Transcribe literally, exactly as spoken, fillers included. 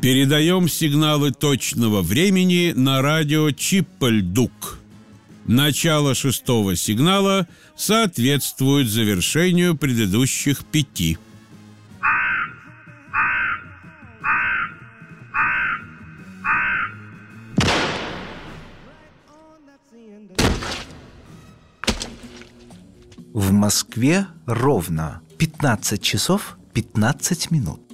Передаем сигналы точного времени на радио Чиппельдук. Начало шестого сигнала соответствует завершению предыдущих пяти. В Москве ровно пятнадцать часов пятнадцать минут.